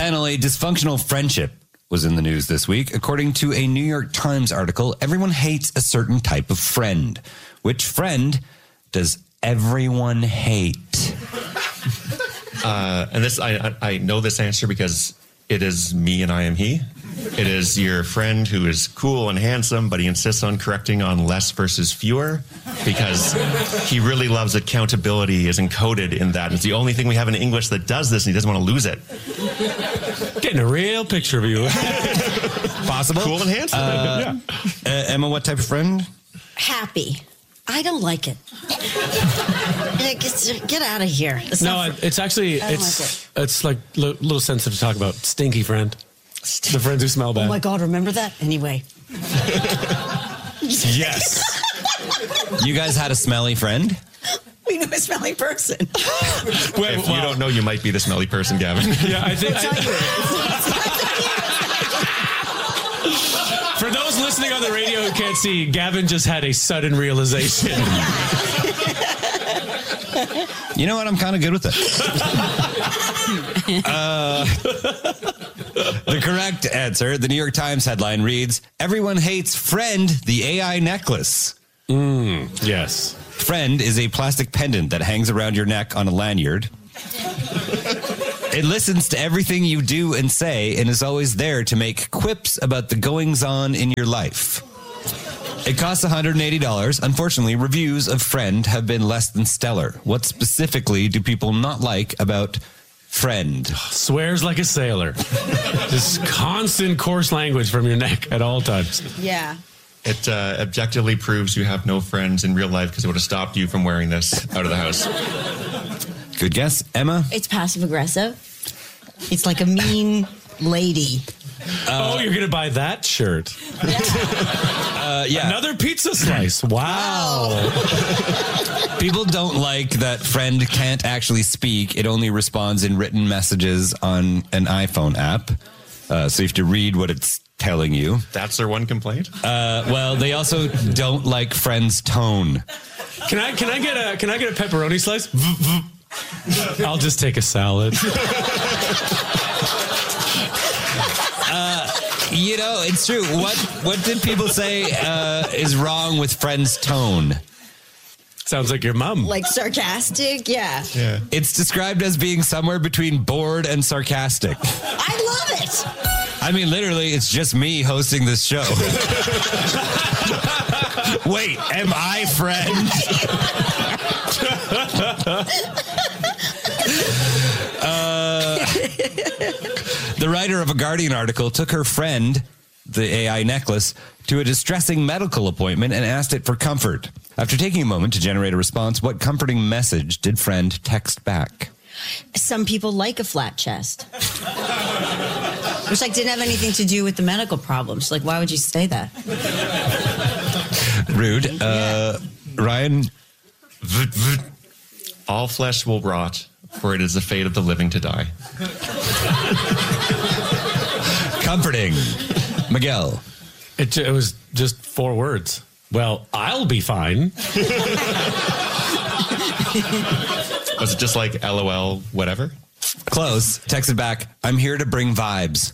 Finally, dysfunctional friendship was in the news this week. According to a New York Times article, everyone hates a certain type of friend. Which friend does everyone hate? And this, I know this answer because it is me and I am he. It is your friend who is cool and handsome, but he insists on correcting on less versus fewer because he really loves accountability is encoded in that. It's the only thing we have in English that does this, and he doesn't want to lose it. Getting a real picture of you. Possible. Cool and handsome. Emma, what type of friend? Happy. I don't like it. Get out of here. It's actually, I don't it's like a little sensitive to talk about. Stinky friend. The friends who smell bad. Oh my God, remember that? Anyway. Yes. You guys had a smelly friend? We know a smelly person. If you don't know, you might be the smelly person, Gavin. Yeah, I think. For those listening on the radio who can't see, Gavin just had a sudden realization. You know what? I'm kind of good with it. The correct answer, the New York Times headline reads, "Everyone hates Friend, the AI necklace." Yes. Friend is a plastic pendant that hangs around your neck on a lanyard. It listens to everything you do and say and is always there to make quips about the goings-on in your life. It costs $180. Unfortunately, reviews of Friend have been less than stellar. What specifically do people not like about Friend? Swears like a sailor. Just constant coarse language from your neck at all times. Yeah. It objectively proves you have no friends in real life because it would have stopped you from wearing this out of the house. Good guess. Emma? It's passive aggressive. It's like a mean lady. You're going to buy that shirt. Yeah. Another pizza slice. Wow. People don't like that Friend can't actually speak. It only responds in written messages on an iPhone app. So you have to read what it's telling you. That's their one complaint? Well, they also don't like Friend's tone. Can I get a pepperoni slice? I'll just take a salad. You know, it's true. What did people say is wrong with Friend's tone? Sounds like your mom. Like sarcastic? Yeah. It's described as being somewhere between bored and sarcastic. I love it. I mean, literally, it's just me hosting this show. Wait, am I Friend? The writer of a Guardian article took her friend, the AI necklace, to a distressing medical appointment and asked it for comfort. After taking a moment to generate a response, what comforting message did Friend text back? Some people like a flat chest. Which didn't have anything to do with the medical problems. Why would you say that? Rude. Ryan? All flesh will rot, for it is the fate of the living to die. Comforting. Miguel? It was just 4 words. Well, I'll be fine. Was it just like LOL, whatever? Close. Texted back, "I'm here to bring vibes."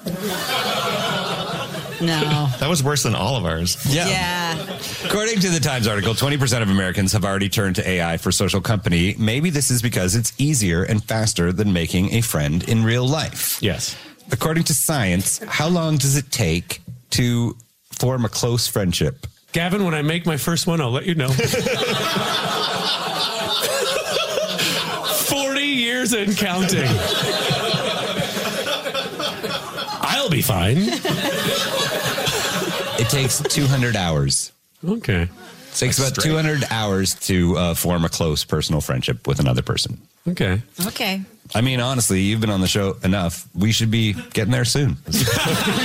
No. That was worse than all of ours. Yeah. According to the Times article, 20% of Americans have already turned to AI for social company. Maybe this is because it's easier and faster than making a friend in real life. Yes. According to science, how long does it take to form a close friendship? Gavin, when I make my first one, I'll let you know. 40 years and counting. I'll be fine. It takes 200 hours. Okay. It takes about 200 hours to form a close personal friendship with another person. Okay. Okay. I mean, honestly, you've been on the show enough. We should be getting there soon.